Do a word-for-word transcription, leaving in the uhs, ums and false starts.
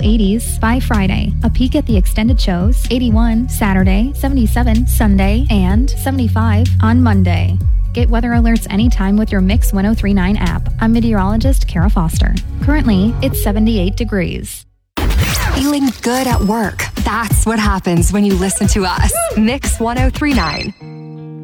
eighties by Friday. A peek at the extended shows: eighty-one Saturday, seventy-seven Sunday, and seventy-five on Monday. Get weather alerts anytime with your Mix ten thirty-nine app. I'm meteorologist Kara Foster. Currently, it's seventy-eight degrees. Feeling good at work. That's what happens when you listen to us. Mix ten thirty-nine.